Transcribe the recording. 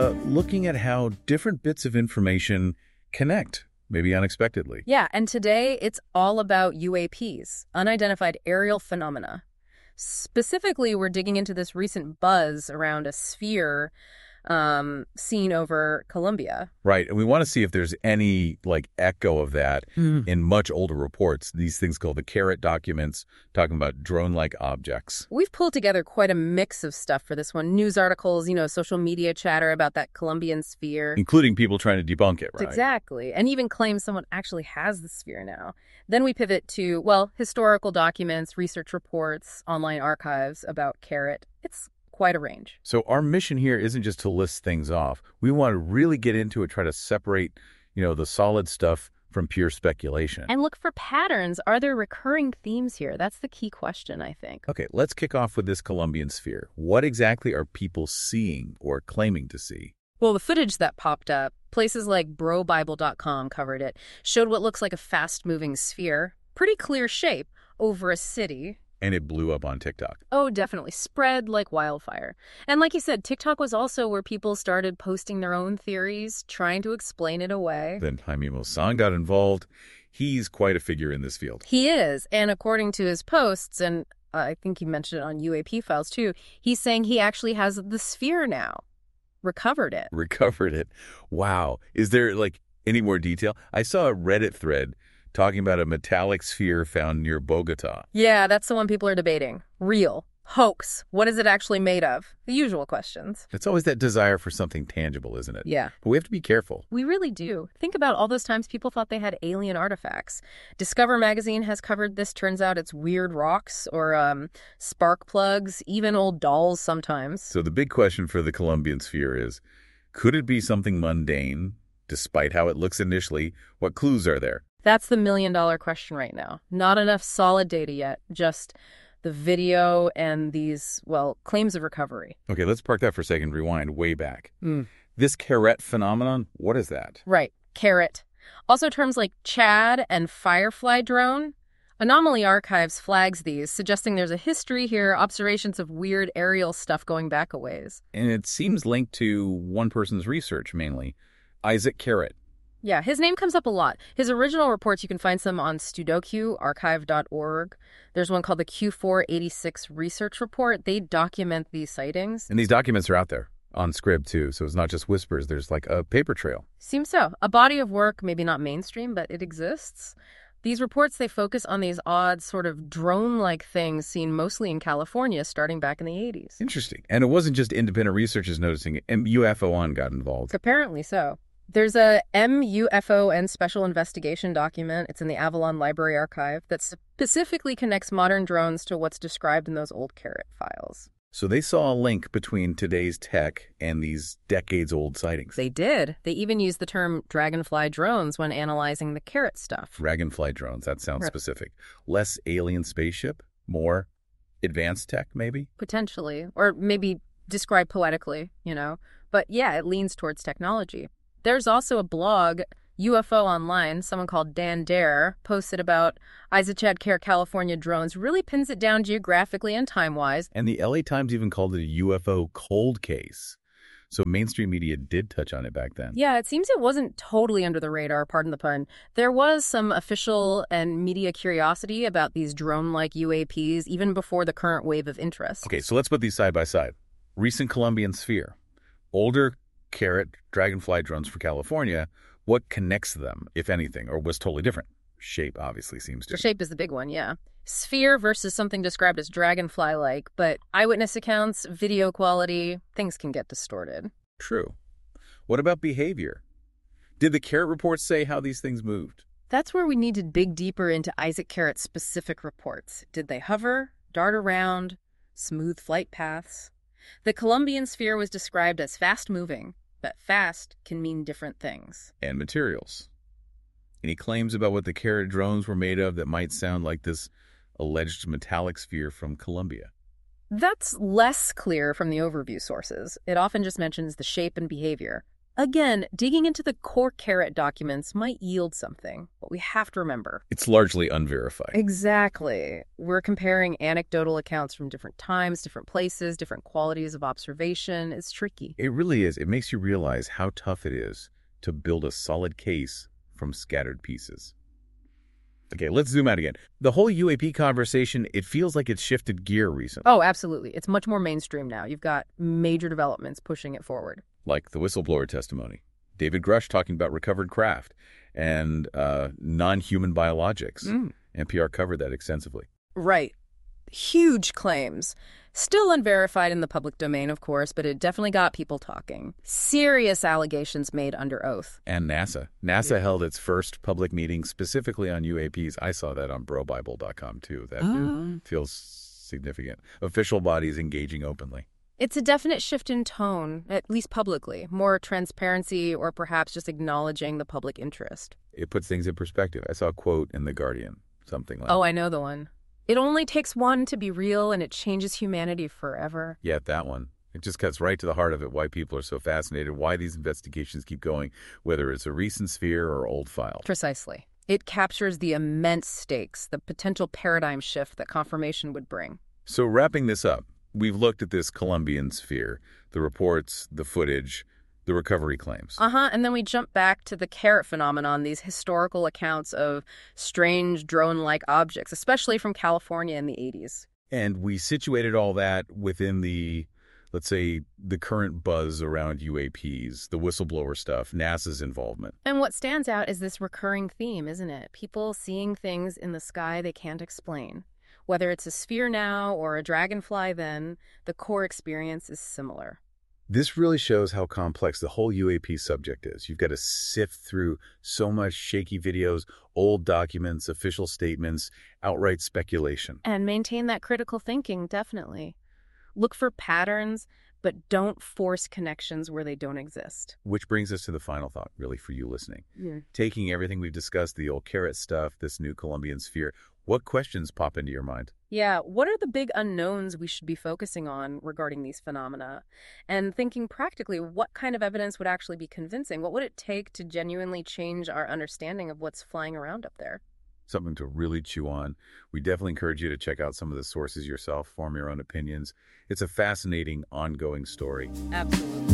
looking at how different bits of information connect, maybe unexpectedly. Yeah, and today it's all about UAPs, unidentified aerial phenomena. Specifically, we're digging into this recent buzz around a sphere seen over Colombia. Right, and we want to see if there's any echo of that in much older reports, these things called the CARET documents, talking about drone-like objects. We've pulled together quite a mix of stuff for this one. News articles, social media chatter about that Colombian sphere. Including people trying to debunk it, right? Exactly, and even claims someone actually has the sphere now. Then we pivot to, historical documents, research reports, online archives about CARET. It's quite a range. So our mission here isn't just to list things off. We want to really get into it, try to separate, the solid stuff from pure speculation. And look for patterns. Are there recurring themes here? That's the key question, I think. Okay, let's kick off with this Colombian sphere. What exactly are people seeing or claiming to see? Well, the footage that popped up, places like BroBible.com covered it, showed what looks like a fast-moving sphere, pretty clear shape, over a city. And it blew up on TikTok. Oh, definitely. Spread like wildfire. And like you said, TikTok was also where people started posting their own theories, trying to explain it away. Then Jaime Maussan got involved. He's quite a figure in this field. He is. And according to his posts, and I think he mentioned it on UAP files too, he's saying he actually has the sphere now. Recovered it. Recovered it. Wow. Is there any more detail? I saw a Reddit thread talking about a metallic sphere found near Bogota. Yeah, that's the one people are debating. Real. Hoax. What is it actually made of? The usual questions. It's always that desire for something tangible, isn't it? Yeah. But we have to be careful. We really do. Think about all those times people thought they had alien artifacts. Discover magazine has covered this. Turns out it's weird rocks or spark plugs, even old dolls sometimes. So the big question for the Colombian sphere is, could it be something mundane, despite how it looks initially? What clues are there? That's the million-dollar question right now. Not enough solid data yet, just the video and these, claims of recovery. Okay, let's park that for a second, rewind way back. This CARET phenomenon, what is that? Right, CARET. Also terms like CHAD and Firefly drone. Anomaly Archives flags these, suggesting there's a history here, observations of weird aerial stuff going back a ways. And it seems linked to one person's research, mainly, Isaac CARET. Yeah, his name comes up a lot. His original reports, you can find some on Studoku, archive.org. There's one called the Q486 Research Report. They document these sightings. And these documents are out there on Scrib, too, so it's not just whispers. There's a paper trail. Seems so. A body of work, maybe not mainstream, but it exists. These reports, they focus on these odd sort of drone-like things seen mostly in California starting back in the 80s. Interesting. And it wasn't just independent researchers noticing it. UFON got involved. Apparently so. There's a MUFON special investigation document. It's in the Avalon Library Archive that specifically connects modern drones to what's described in those old CARET files. So they saw a link between today's tech and these decades-old sightings. They did. They even used the term dragonfly drones when analyzing the CARET stuff. Dragonfly drones, that sounds Right. specific. Less alien spaceship, more advanced tech, maybe? Potentially. Or maybe described poetically, But yeah, it leans towards technology. There's also a blog, UFO Online, someone called Dan Dare posted about Isaac CARET California drones, really pins it down geographically and time-wise. And the LA Times even called it a UFO cold case. So mainstream media did touch on it back then. Yeah, it seems it wasn't totally under the radar, pardon the pun. There was some official and media curiosity about these drone-like UAPs even before the current wave of interest. Okay, so let's put these side by side. Recent Colombian sphere. Older CARET dragonfly drones for California. What connects them, if anything, or was totally different? Shape obviously seems to. The shape is the big one, yeah. Sphere versus something described as dragonfly-like, but eyewitness accounts, video quality, things can get distorted. True. What about behavior? Did the CARET reports say how these things moved? That's where we need to dig deeper into Isaac CARET's specific reports. Did they hover, dart around, smooth flight paths? The Colombian sphere was described as fast-moving, but fast can mean different things. And materials. Any claims about what the CARET drones were made of that might sound like this alleged metallic sphere from Colombia? That's less clear from the overview sources. It often just mentions the shape and behavior. Again, digging into the core carrot documents might yield something, but we have to remember. It's largely unverified. Exactly. We're comparing anecdotal accounts from different times, different places, different qualities of observation. It's tricky. It really is. It makes you realize how tough it is to build a solid case from scattered pieces. Okay, let's zoom out again. The whole UAP conversation, it feels like it's shifted gear recently. Oh, absolutely. It's much more mainstream now. You've got major developments pushing it forward. Like the whistleblower testimony, David Grush talking about recovered craft and non-human biologics. NPR covered that extensively. Right. Huge claims. Still unverified in the public domain, of course, but it definitely got people talking. Serious allegations made under oath. And NASA. NASA held its first public meeting specifically on UAPs. I saw that on brobible.com, too. That feels significant. Official bodies engaging openly. It's a definite shift in tone, at least publicly. More transparency or perhaps just acknowledging the public interest. It puts things in perspective. I saw a quote in The Guardian, something like, Oh, I know the one. It only takes one to be real, and it changes humanity forever. Yeah, that one. It just cuts right to the heart of it, why people are so fascinated, why these investigations keep going, whether it's a recent sphere or old file. Precisely. It captures the immense stakes, the potential paradigm shift that confirmation would bring. So wrapping this up, we've looked at this Colombian sphere, the reports, the footage, the recovery claims. And then we jump back to the carrot phenomenon, these historical accounts of strange drone-like objects, especially from California in the 80s. And we situated all that within the, let's say, the current buzz around UAPs, the whistleblower stuff, NASA's involvement. And what stands out is this recurring theme, isn't it? People seeing things in the sky they can't explain. Whether it's a sphere now or a dragonfly then, the core experience is similar. This really shows how complex the whole UAP subject is. You've got to sift through so much shaky videos, old documents, official statements, outright speculation. And maintain that critical thinking, definitely. Look for patterns, but don't force connections where they don't exist. Which brings us to the final thought, really, for you listening. Yeah. Taking everything we've discussed, the old carrot stuff, this new Colombian sphere, what questions pop into your mind? Yeah, what are the big unknowns we should be focusing on regarding these phenomena? And thinking practically, what kind of evidence would actually be convincing? What would it take to genuinely change our understanding of what's flying around up there? Something to really chew on. We definitely encourage you to check out some of the sources yourself, form your own opinions. It's a fascinating, ongoing story. Absolutely.